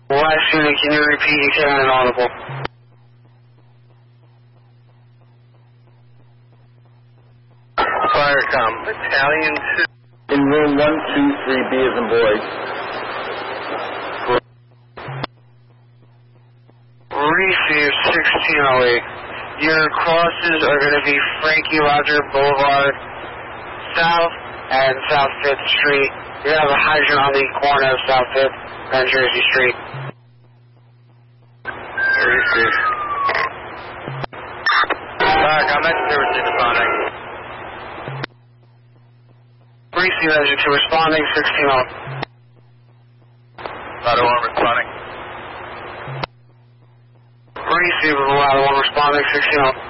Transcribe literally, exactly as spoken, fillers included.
Last unit, can you repeat? You came in inaudible. Firecom, Battalion two. In room one two three, B as in boy. Receive sixteen oh eight. Your crosses are going to be Frankie Roger Boulevard South and South fifth Street. You have a hydrant on the corner of South fifth and Jersey Street. Receive. Firecom, that's Jersey responding. Receive engine two responding, sixteen oh. Ladder one responding. Receive ladder one responding, sixteen oh.